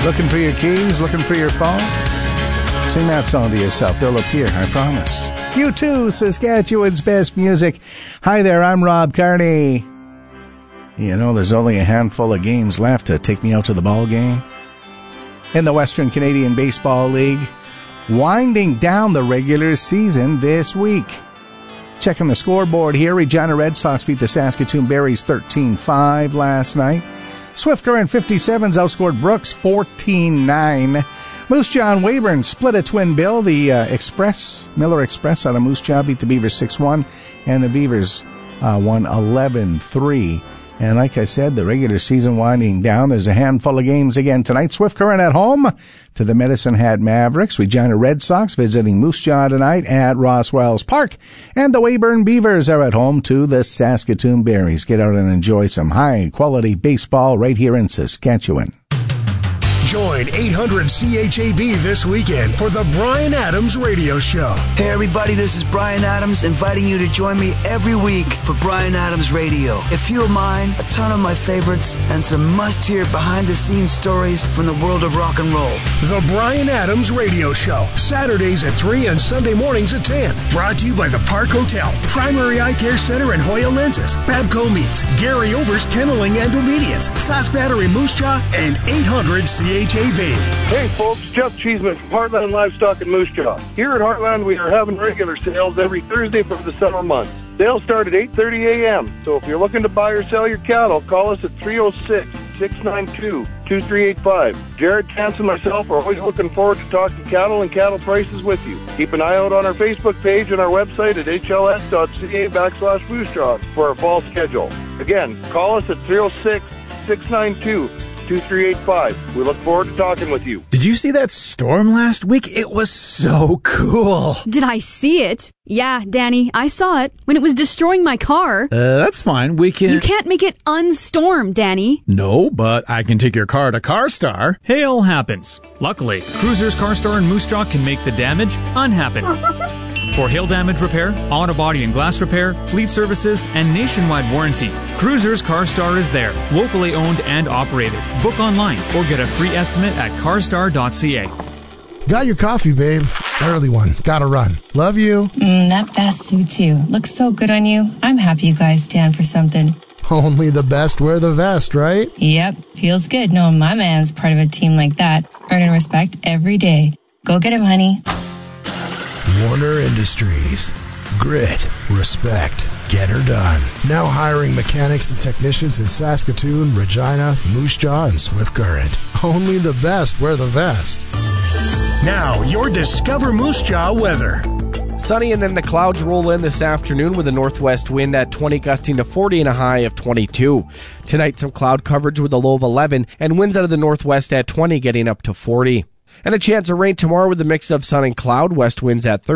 Looking for your keys? Looking for your phone? Sing that song to yourself. They'll appear, I promise. You too, Saskatchewan's best music. Hi there, I'm Rob Carney. You know, there's only a handful of games left to take me out to the ball game. In the Western Canadian Baseball League, winding down the regular season this week. Checking the scoreboard here, Regina Red Sox beat the Saskatoon Berries 13-5 last night. Swift Current 57s outscored Brooks 14-9. Moose Jaw and Weyburn split a twin bill. The Miller Express out of Moose Jaw beat the Beavers 6-1, and the Beavers won 11-3. And like I said, the regular season winding down. There's a handful of games again tonight. Swift Current at home to the Medicine Hat Mavericks. Regina Red Sox visiting Moose Jaw tonight at Ross Wells Park. And the Weyburn Beavers are at home to the Saskatoon Berries. Get out and enjoy some high-quality baseball right here in Saskatchewan. Join 800 CHAB this weekend for the Bryan Adams Radio Show. Hey everybody, this is Bryan Adams inviting you to join me every week for Bryan Adams Radio. A few of mine, a ton of my favorites, and some must-hear behind-the-scenes stories from the world of rock and roll. The Bryan Adams Radio Show, Saturdays at 3 and Sunday mornings at 10. Brought to you by the Park Hotel, Primary Eye Care Center and Hoya Lenses, Babco Meats, Gary Over's Kenneling and Obedience, Sask Battery Moose Jaw, and 800 CHAB. Hey folks, Jeff Cheeseman from Heartland Livestock in Moose Jaw. Here at Heartland, we are having regular sales every Thursday for the summer months. Sales start at 8:30 a.m. So if you're looking to buy or sell your cattle, call us at 306-692-2385. Jared, Chance, and myself are always looking forward to talking cattle and cattle prices with you. Keep an eye out on our Facebook page and our website at hls.ca/Moose Jaw for our fall schedule. Again, call us at 306-692-2385. We look forward to talking with you. Did you see that storm last week? It was so cool. Did I see it? Yeah, Danny, I saw it when it was destroying my car. That's fine. We can... You can't make it unstorm, Danny. No, but I can take your car to CarStar. Hail happens. Luckily, Cruisers CarStar in Moose Jaw can make the damage unhappen. For hail damage repair, auto body and glass repair, fleet services, and nationwide warranty, Cruisers CarStar is there, locally owned and operated. Book online or get a free estimate at carstar.ca. Got your coffee, babe. Early one. Gotta run. Love you. That vest suits you. Looks so good on you. I'm happy you guys stand for something. Only the best wear the vest, right? Yep. Feels good knowing my man's part of a team like that. Earning respect every day. Go get him, honey. Warner Industries. Grit. Respect. Get her done. Now hiring mechanics and technicians in Saskatoon, Regina, Moose Jaw, and Swift Current. Only the best wear the vest. Now, your Discover Moose Jaw weather. Sunny, and then the clouds roll in this afternoon with a northwest wind at 20 gusting to 40 and a high of 22. Tonight, some cloud coverage with a low of 11 and winds out of the northwest at 20 getting up to 40. And a chance of rain tomorrow with a mix of sun and cloud, west winds at 30.